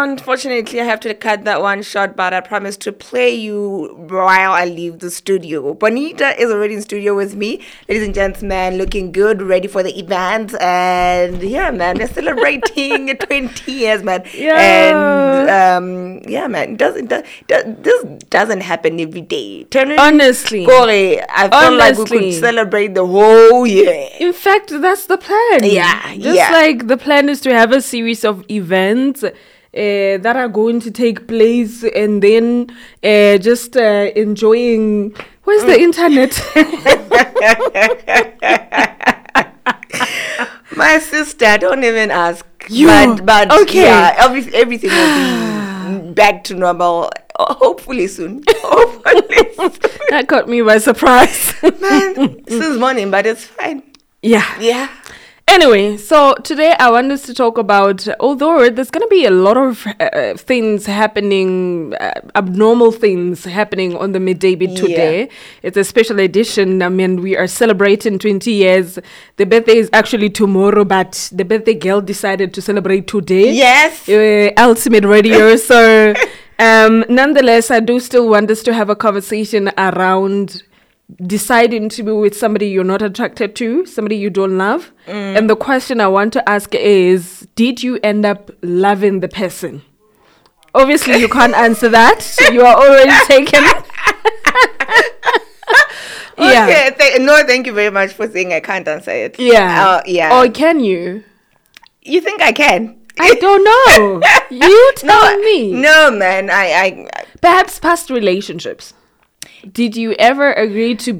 unfortunately, I have to cut that one short, but I promise to play you while I leave the studio. Bonita is already in studio with me. Ladies and gentlemen, looking good, ready for the event. And yeah, man, we're celebrating 20 years, man. Yeah. And yeah, man, this doesn't happen every day. Honestly. Corey, I feel like we could celebrate the whole year. In fact, that's the plan. Yeah. Just like the plan is to have a series of events that are going to take place, and then just enjoying. Where's the internet? My sister, don't even ask. You, but okay. Yeah, everything will be back to normal. Hopefully soon. That caught me by surprise. Man, since morning, but it's fine. Yeah. Anyway, so today I want us to talk about, although there's going to be a lot of things happening, abnormal things happening on the midday bit today. It's a special edition. I mean, we are celebrating 20 years. The birthday is actually tomorrow, but the birthday girl decided to celebrate today. Yes. Ultimate Radio. So, nonetheless, I do still want us to have a conversation around deciding to be with somebody you're not attracted to, somebody you don't love. And the question I want to ask is, did you end up loving the person? Obviously, you can't answer that. You are already taken. Okay, thank you very much for saying I can't answer it. Yeah. Or can you? You think I can? I don't know. You tell me. No, man. I perhaps past relationships. Did you ever agree to